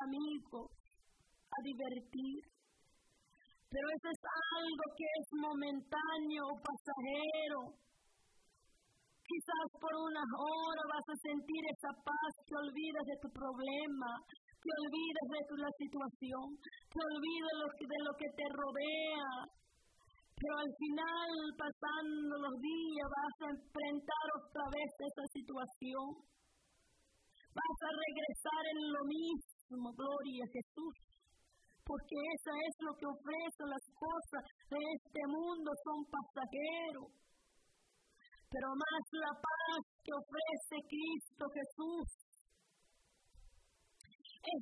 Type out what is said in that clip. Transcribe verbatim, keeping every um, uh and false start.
amigos, a divertir. Pero eso es algo que es momentáneo o pasajero. Quizás por unas horas vas a sentir esa paz, te olvidas de tu problema, te olvidas de tu, la situación, te olvidas de lo, que, de lo que te rodea. Pero al final, pasando los días, vas a enfrentar otra vez esa situación. Vas a regresar en lo mismo, gloria a Jesús. Porque eso es lo que ofrecen las cosas de este mundo, son pasajeros. Pero más la paz que ofrece Cristo Jesús